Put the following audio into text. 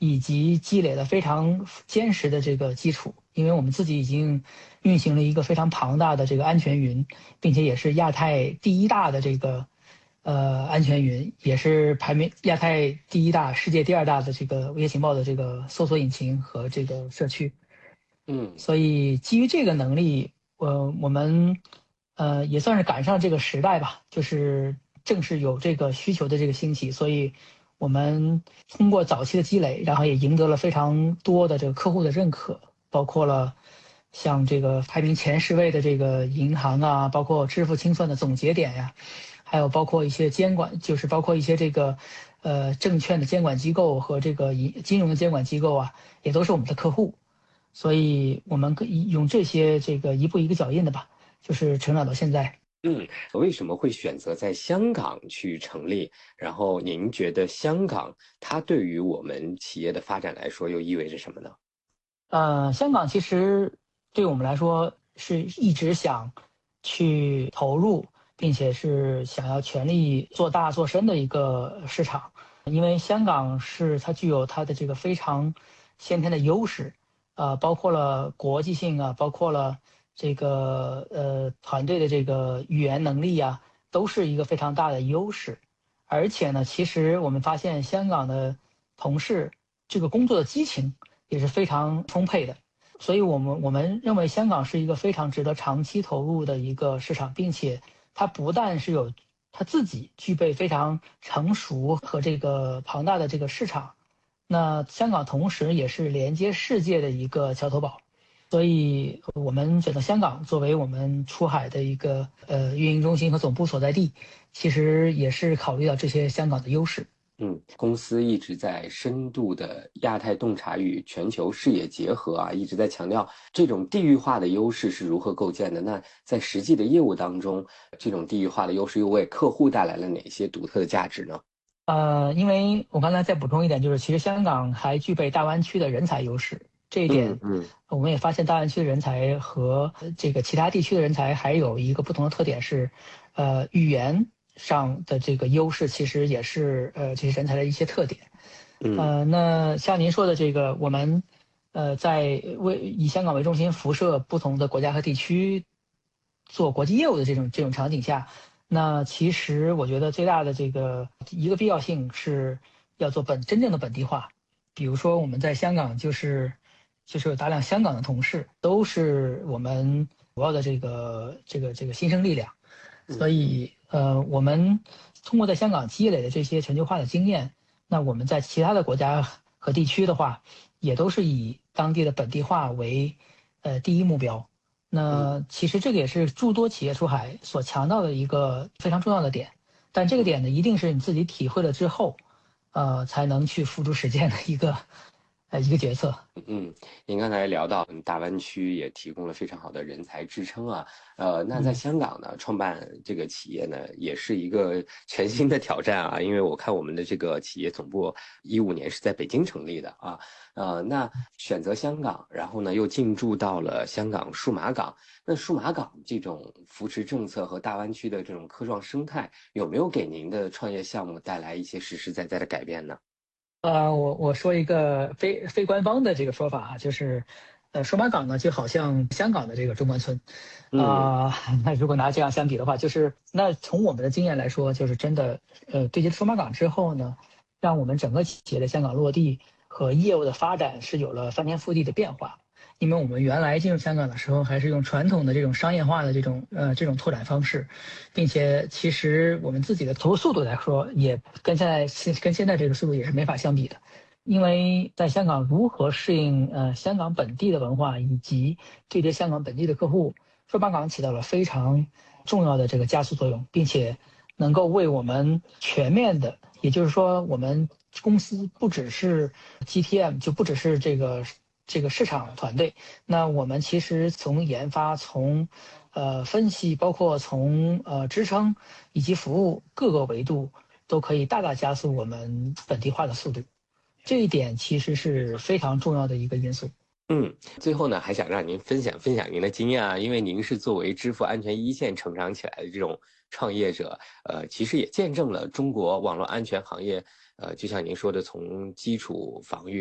以及积累了非常坚实的这个基础。因为我们自己已经运行了一个非常庞大的这个安全云，并且也是亚太第一大的这个安全云，也是排名亚太第一大、世界第二大的这个危险情报的这个搜索引擎和这个社区。所以基于这个能力，我们也算是赶上这个时代吧，就是正是有这个需求的这个兴起，所以我们通过早期的积累，然后也赢得了非常多的这个客户的认可，包括了像这个排名前10位的这个银行啊，包括支付清算的总节点呀，还有包括一些监管，就是包括一些这个证券的监管机构和这个金融的监管机构啊，也都是我们的客户。所以我们可以用这些这个一步一个脚印的吧，就是成长到现在。 为什么会选择在香港去成立？然后您觉得香港它对于我们企业的发展来说又意味着什么呢？ 香港其实对我们来说是一直想去投入，并且是想要全力做大做深的一个市场，因为香港是它具有它的这个非常先天的优势，包括了国际性啊，包括了这个团队的这个语言能力啊，都是一个非常大的优势。而且呢，其实我们发现香港的同事这个工作的激情也是非常充沛的，所以我们认为香港是一个非常值得长期投入的一个市场，并且它不但是有它自己具备非常成熟和这个庞大的这个市场，那香港同时也是连接世界的一个桥头堡。所以我们选择香港作为我们出海的一个运营中心和总部所在地，其实也是考虑到这些香港的优势。 公司一直在深度的亚太洞察与全球视野结合啊，一直在强调这种地域化的优势是如何构建的。那在实际的业务当中，这种地域化的优势又为客户带来了哪些独特的价值呢？ 因为我刚才再补充一点，就是其实香港还具备大湾区的人才优势，这一点，我们也发现大湾区的人才和这个其他地区的人才还有一个不同的特点是，语言上的这个优势其实也是这些人才的一些特点。那像您说的这个，我们在以香港为中心辐射不同的国家和地区做国际业务的这种场景下，那其实我觉得最大的这个一个必要性是要做真正的本地化。比如说我们在香港就是有大量香港的同事，都是我们主要的这个新生力量。所以我们通过在香港积累的这些全球化的经验，那我们在其他的国家和地区的话，也都是以当地的本地化为第一目标。那其实这个也是诸多企业出海所强调的一个非常重要的点，但这个点呢，一定是你自己体会了之后，才能去付诸实践的一个决策。 您刚才聊到大湾区也提供了非常好的人才支撑啊，那在香港呢，创办这个企业呢，也是一个全新的挑战啊，因为我看我们的这个企业总部15年是在北京成立的啊，那选择香港，然后呢又进驻到了香港数码港，那数码港这种扶持政策和大湾区的这种科创生态，有没有给您的创业项目带来一些实实在在的改变呢？ 我说一个非官方的这个说法啊，就是，数码港呢就好像香港的这个中关村，那如果拿这样相比的话，就是那从我们的经验来说，就是真的，对接数码港之后呢，让我们整个企业的香港落地和业务的发展是有了翻天覆地的变化。因为我们原来进入香港的时候，还是用传统的这种商业化的这种拓展方式，并且其实我们自己的投入速度来说，也跟现在这个速度也是没法相比的。因为在香港如何适应香港本地的文化以及对接香港本地的客户，数码港起到了非常重要的这个加速作用，并且能够为我们全面的，也就是说我们公司不只是 GTM，就不只是这个市场团队，那我们其实从研发、从分析，包括从支撑以及服务各个维度，都可以大大加速我们本地化的速度。这一点其实是非常重要的一个因素。 最后呢，还想让您分享分享您的经验啊，因为您是作为支付安全一线成长起来的这种创业者，其实也见证了中国网络安全行业，就像您说的，从基础防御